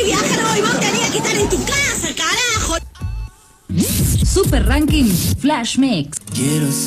viajar hoy, vos tenías que estar en tu casa, carajo. Super Ranking Flash Mix. Quiero